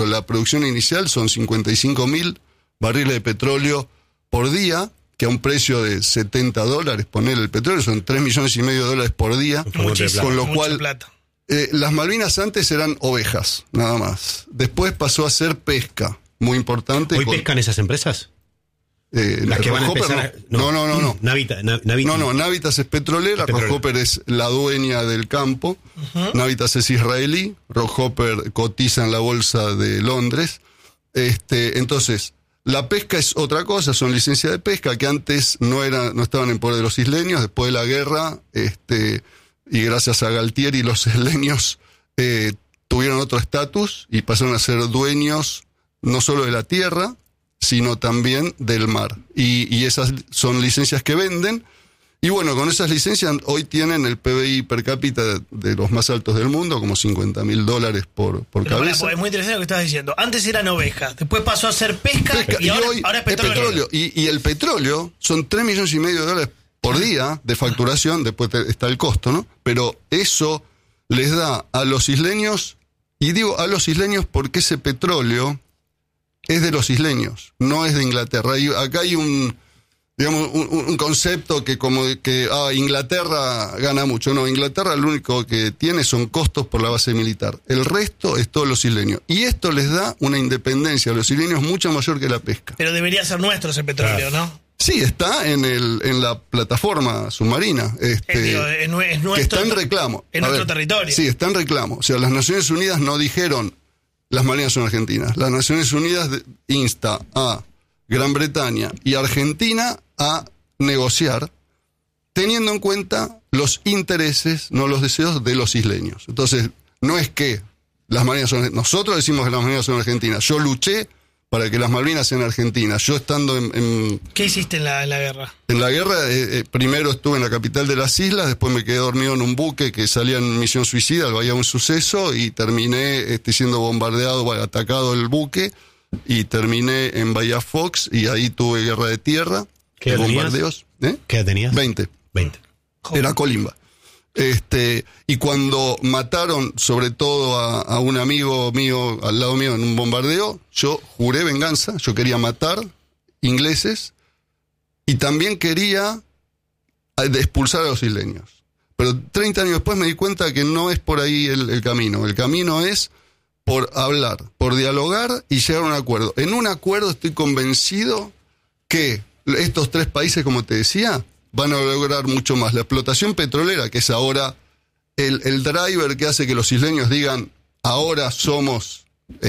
La producción inicial son 55.000 barriles de petróleo por día, que a un precio de $70, poner el petróleo, son $3,5 millones por día, Muchísimo, con lo mucha cual plata. Las Malvinas antes eran ovejas, nada más. Después pasó a ser pesca, muy importante. ¿Hoy pescan esas empresas? Las que van a empezar no. Navitas. No, Navitas es petrolera, Rockhopper es la dueña del campo, Navitas es israelí, Rockhopper cotiza en la bolsa de Londres. Entonces, la pesca es otra cosa, son licencias de pesca que antes no estaban en poder de los isleños. Después de la guerra, y gracias a Galtieri, los isleños tuvieron otro estatus y pasaron a ser dueños no solo de la tierra, sino también del mar. Y esas son licencias que venden. Y bueno, con esas licencias hoy tienen el PBI per cápita de los más altos del mundo, como $50,000 por cabeza. Es muy interesante lo que estás diciendo. Antes eran ovejas, después pasó a ser pesca y ahora es petróleo. Y el petróleo son $3,5 millones por día de facturación, después está el costo, ¿no? Pero eso les da a los isleños, y digo a los isleños porque ese petróleo es de los isleños, no es de Inglaterra. Acá hay un concepto que Inglaterra gana mucho. No, Inglaterra lo único que tiene son costos por la base militar. El resto es todos los isleños. Y esto les da una independencia a los isleños mucho mayor que la pesca. Pero debería ser nuestro ese petróleo, ¿no? Sí, está en la plataforma submarina. Es nuestro, que está en reclamo. En nuestro territorio. Sí, está en reclamo. O sea, las Naciones Unidas no dijeron las Malvinas son argentinas. Las Naciones Unidas insta a Gran Bretaña y Argentina a negociar teniendo en cuenta los intereses, no los deseos de los isleños. Entonces, no es que las Malvinas son... Nosotros decimos que las Malvinas son argentinas. Yo luché para que las Malvinas sean argentinas. Yo estando en ¿Qué hiciste en la guerra? En la guerra, primero estuve en la capital de las islas, después me quedé dormido en un buque que salía en misión suicida, al Bahía Un Suceso, y terminé siendo bombardeado, atacado el buque, y terminé en Bahía Fox, y ahí tuve guerra de tierra. ¿Qué edad bombardeos. ¿Qué edad tenías? 20. Era Colimba. Y cuando mataron sobre todo a un amigo mío al lado mío en un bombardeo, yo juré venganza, yo quería matar ingleses y también quería expulsar a los isleños. Pero 30 años después me di cuenta que no es por ahí el camino. El camino es por hablar, por dialogar y llegar a un acuerdo. En un acuerdo estoy convencido que estos tres países, como te decía, van a lograr mucho más. La explotación petrolera, que es ahora el driver que hace que los isleños digan, ahora somos,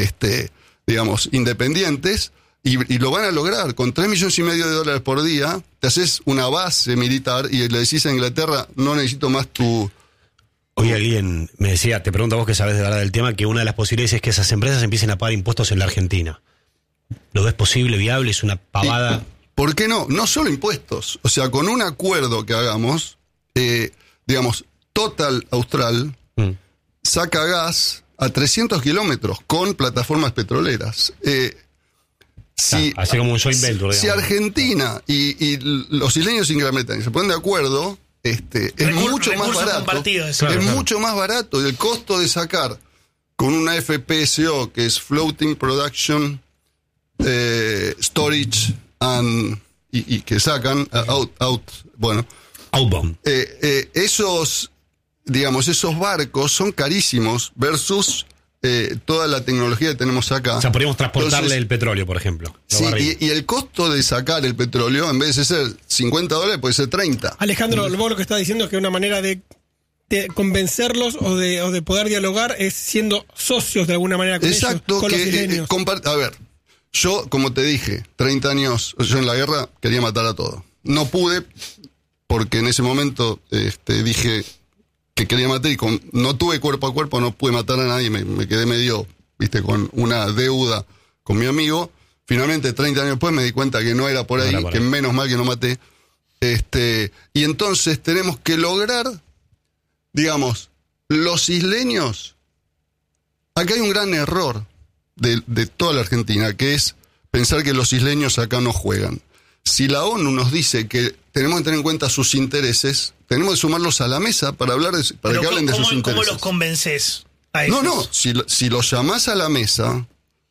independientes, y lo van a lograr. Con $3,5 millones por día, te haces una base militar y le decís a Inglaterra, no necesito más tu... Hoy alguien me decía, te pregunto a vos que sabés de verdad del tema, que una de las posibilidades es que esas empresas empiecen a pagar impuestos en la Argentina. ¿Lo ves posible, viable? ¿Es una pavada? ¿Por qué no? No solo impuestos. O sea, con un acuerdo que hagamos, Total Austral saca gas a 300 kilómetros con plataformas petroleras. Así como un joint venture. Si Argentina y los isleños y Gran Bretaña se ponen de acuerdo, es mucho más barato. Es mucho más barato. Y el costo de sacar con una FPSO, que es Floating Production Storage y que sacan outbound. Esos barcos son carísimos versus toda la tecnología que tenemos acá. O sea, podríamos transportarle el petróleo, por ejemplo. Sí, y el costo de sacar el petróleo, en vez de ser $50, puede ser 30. Alejandro, vos lo que estás diciendo es que una manera de convencerlos o de poder dialogar es siendo socios de alguna manera con ellos, con los isleños. A ver, yo, como te dije, 30 años, yo en la guerra quería matar a todos. No pude, porque en ese momento dije que quería matar y no tuve cuerpo a cuerpo, no pude matar a nadie, me quedé medio, con una deuda con mi amigo. Finalmente, 30 años después me di cuenta que no era por ahí, que menos mal que no maté. Y entonces tenemos que lograr, los isleños. Acá hay un gran error de toda la Argentina, que es pensar que los isleños acá no juegan. Si la ONU nos dice que tenemos que tener en cuenta sus intereses, tenemos que sumarlos a la mesa para que hablen de sus intereses. ¿Cómo los convences? No, si los llamás a la mesa